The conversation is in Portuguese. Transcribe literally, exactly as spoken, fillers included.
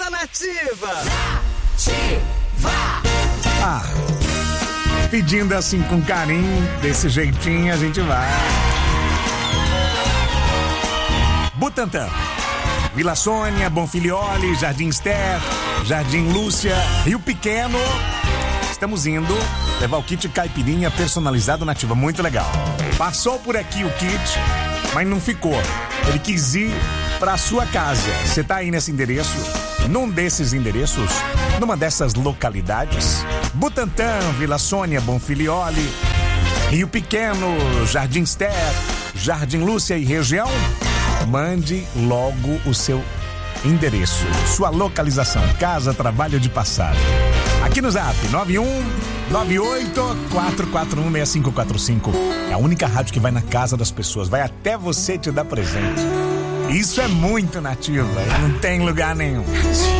na Nativa. Nativa. Ah, pedindo assim com carinho, desse jeitinho a gente vai. Butantã, Vila Sônia, Bonfilioli, Jardim Esther, Jardim Lúcia, Rio Pequeno. Estamos indo levar o kit caipirinha personalizado Nativa, muito legal. Passou por aqui o kit, mas não ficou. Ele quis ir pra sua casa. Você tá aí nesse endereço, num desses endereços, numa dessas localidades. Butantã, Vila Sônia, Bonfilioli, Rio Pequeno, Jardim Esther, Jardim Lúcia e região. Mande logo o seu endereço, sua localização, casa, trabalho de passagem. Aqui no Zap, nove um nove oito quatro quatro um seis cinco quatro cinco. É a única rádio que vai na casa das pessoas, vai até você te dar presente. Isso é muito Nativa, não tem lugar nenhum.